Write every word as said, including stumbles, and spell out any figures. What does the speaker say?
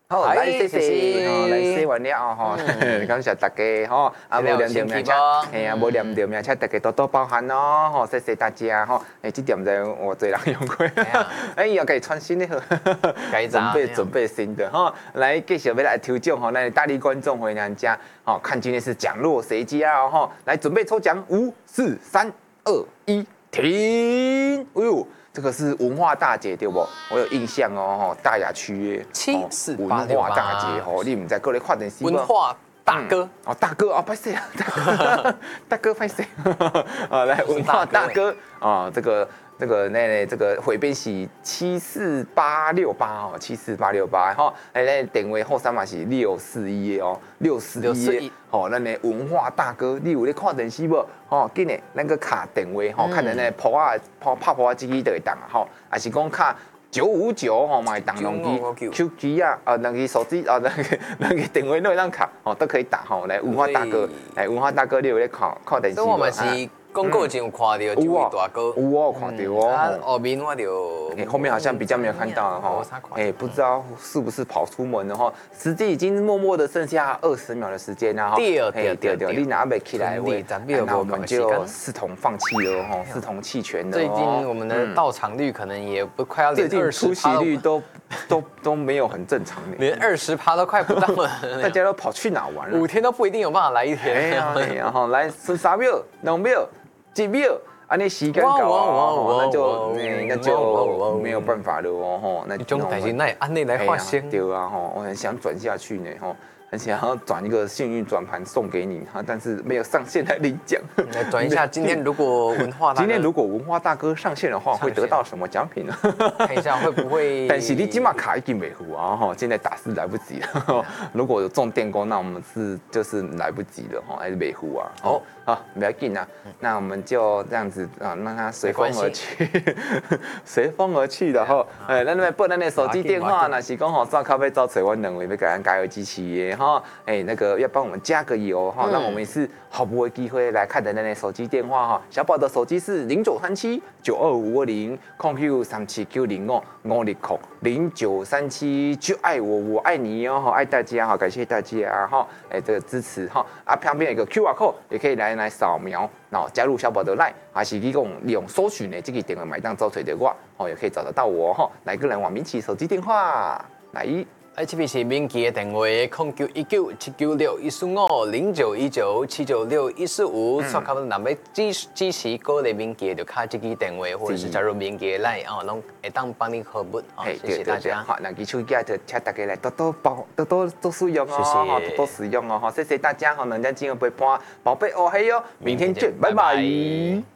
好，来谢谢谢，吼，来说完了吼，感谢大家吼，啊，无念着名车，嘿啊，无念着名车，大家多多包涵哦，吼，谢谢大家吼，诶，这点在我最人用过，哎，要给穿新的，准备准备新的哈，来继续要来抽奖吼，来大力观众回娘家，好，看今天是奖落谁家哦，来准备抽奖，五四三二一，停，哎呦。这个是文化大节对不？我有印象哦，大雅区七四八六八文化大节吼，你唔在过来看电视文化大哥哦，大哥哦，拍谁啊？大哥，大哥拍谁？啊，来文化大哥啊，这个这个那那这个回编是七四八六八哦，七四八六八哈，哎那电话后三码是六四一哦，六四一哦，咱的文化大哥，你有咧看电视无？吼，紧诶，咱个卡电话吼，看咱那破啊破拍破啊机器就会当啊吼，还是讲卡九五九吼，嘛会当两支手机啊，啊两支手机啊，两个两个电话都会当卡，吼都可以打吼。来文化大哥，来文化大哥，你有咧看看电视无？ 广告前有看到这位大哥， 有哦，看到哦。 后面我就， 哎，后面好像比较没有看到哈。哎，不知道是不是跑出门了哈？时间已经默默的剩下二十秒的时间了哈。 对对对对，你拿不起来，那我们就视同放弃了哈，视同弃权了。 最近我们的到场率可能也不快要连二十， 出席率都都都没有很正常的， 连二十趴都快不到了。 大家都跑去哪玩了？ 五天都不一定有办法来一天。 哎呀，然后来三秒、两秒。几秒，安尼时间到啊，那就那就没有办法了哦吼。 那种代志那安尼来发生， 对啊吼，我很想转下去呢吼，很想要转一个幸运转盘送给你哈，但是没有上线来领奖。 来转一下，今天如果文化今天如果文化大哥上线的话，会得到什么奖品呢？ 看一下会不会？ 但是你今码卡已经没糊啊哈，现在打是来不及了。如果有中电工，那我们是就是来不及了哈，还是没糊啊？哦。好，不要紧啊，那我们就这样子啊，让它随风而去，随风而去的吼。哎，咱来拨咱的手机电话，那是讲吼，上咖啡找找我两位要给咱加油机器的哈。哎，那个要帮我们加个油哈，让我们是毫不为机会来看的咱的手机电话哈。小宝的手机是零九三七九二五二零，空 Q 三七九零哦，五六空零九三七就爱我，我爱你哦，爱大家哈，感谢大家哈，哎，这个支持哈。啊，旁边有一个 Q R code 也可以来。来扫描，然后加入小宝的 LINE， 还是利用利用搜寻的这个电话买单找找的我，哦，也可以找得到我哈。来个人网民起手机电话来。 H P 是民记的电话，零九一九七九六一四五零九一九七九六一四五。所靠南要支支持各类民记，就卡这支电话，或者是加入民记的 LINE 哦，拢会当帮你服务。谢谢大家。 好，那基础家就请大家来多多包，多多多使用哦，多多使用哦，好，谢谢大家，好，人家今日陪伴宝贝哦，嘿哟，明天见，拜拜。